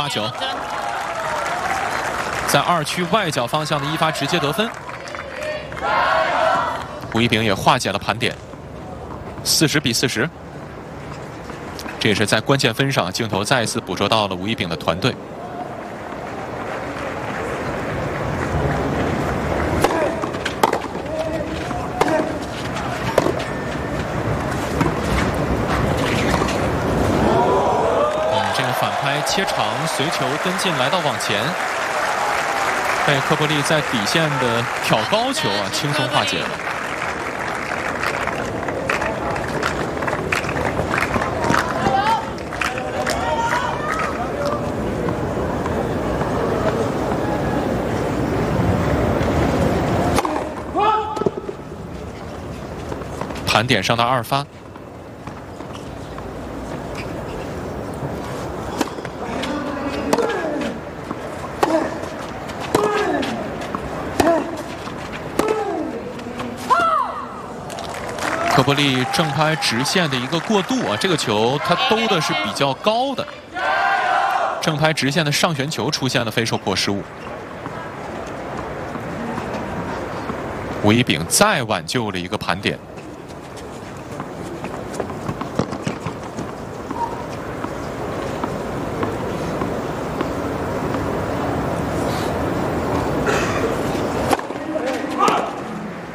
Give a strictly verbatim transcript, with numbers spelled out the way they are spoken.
发球，在二区外角方向的一发直接得分。吴一丙也化解了盘点，四十比四十。这也是在关键分上，镜头再一次捕捉到了吴一丙的团队。 切长随球跟进，来到网前，被科波利在底线的挑高球啊轻松化解了。盘点上的二发。 科波利正拍直线的一个过渡啊，这个球他兜的是比较高的，正拍直线的上旋球出现了飞手破失误。吴一丙再挽救了一个盘点。